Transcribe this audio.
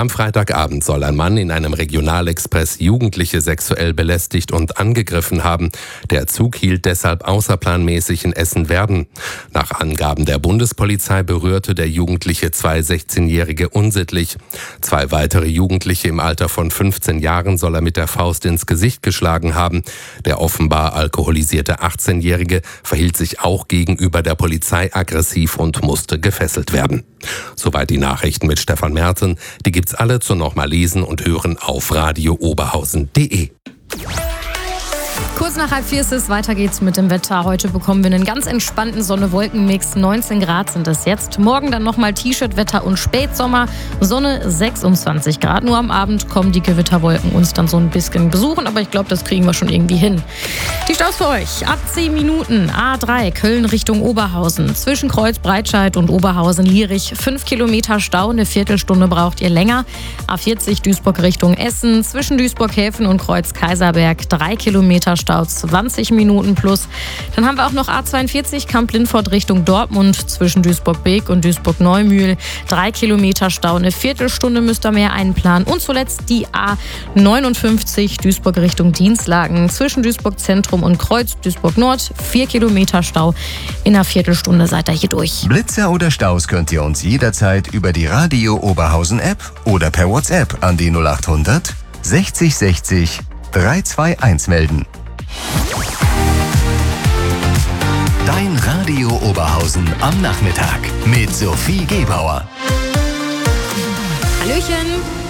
Am Freitagabend soll ein Mann in einem Regionalexpress Jugendliche sexuell belästigt und angegriffen haben. Der Zug hielt deshalb außerplanmäßig in Essen-Werden. Nach Angaben der Bundespolizei berührte der Jugendliche zwei 16-Jährige unsittlich. 2 weitere Jugendliche im Alter von 15 Jahren soll er mit der Faust ins Gesicht geschlagen haben. Der offenbar alkoholisierte 18-Jährige verhielt sich auch gegenüber der Polizei aggressiv und musste gefesselt werden. Soweit die Nachrichten mit Stefan Merten. Die gibt's alle zum nochmal lesen und hören auf radiooberhausen.de. Kurz nach 3:30 ist es, weiter geht's mit dem Wetter. Heute bekommen wir einen ganz entspannten Sonne-Wolken-Mix. 19 Grad sind es jetzt. Morgen dann nochmal T-Shirt-Wetter und Spätsommer. Sonne 26 Grad. Nur am Abend kommen die Gewitterwolken uns dann so ein bisschen besuchen. Aber ich glaube, das kriegen wir schon irgendwie hin. Die Staus für euch. Ab 10 Minuten. A3 Köln Richtung Oberhausen. Zwischen Kreuz, Breitscheid und Oberhausen-Lierich 5 Kilometer Stau. Eine Viertelstunde braucht ihr länger. A40 Duisburg Richtung Essen. Zwischen Duisburg-Häfen und Kreuz-Kaiserberg 3 Kilometer Stau. 20 Minuten plus. Dann haben wir auch noch A42 Kamp-Lindfort Richtung Dortmund zwischen Duisburg-Beek und Duisburg-Neumühl. 3 Kilometer Stau, eine Viertelstunde müsst ihr mehr einplanen. Und zuletzt die A59 Duisburg Richtung Dienstlagen zwischen Duisburg-Zentrum und Kreuz Duisburg-Nord. 4 Kilometer Stau. In einer Viertelstunde seid ihr hier durch. Blitzer oder Staus könnt ihr uns jederzeit über die Radio Oberhausen App oder per WhatsApp an die 0800 60 60 321 melden. Dein Radio Oberhausen am Nachmittag mit Sophie Gebauer. Hallöchen!